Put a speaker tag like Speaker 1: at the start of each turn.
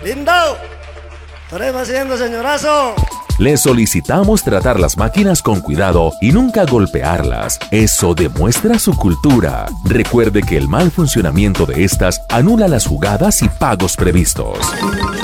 Speaker 1: Lindo. Estaremos haciendo, señorazo.
Speaker 2: Le solicitamos tratar las máquinas con cuidado y nunca golpearlas. Eso demuestra su cultura. Recuerde que el mal funcionamiento de estas anula las jugadas y pagos previstos.